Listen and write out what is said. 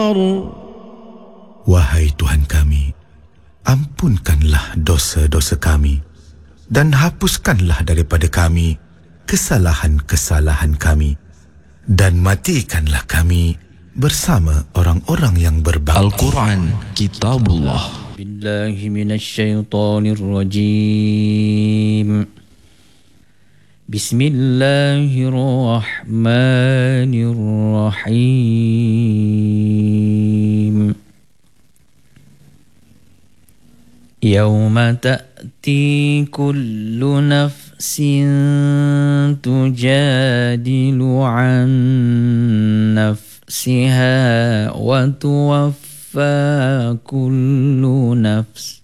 Wahai Tuhan kami, ampunkanlah dosa-dosa kami dan hapuskanlah daripada kami kesalahan-kesalahan kami dan matikanlah kami bersama orang-orang yang berbakti. Al-Quran, Kitabullah. Billahi minasyaitonir rajim. Bismillahirrahmanirrahim. Yawma ta'ti kullu nafsin tujadilu an nafsiha wa tuwaffa kullu nafs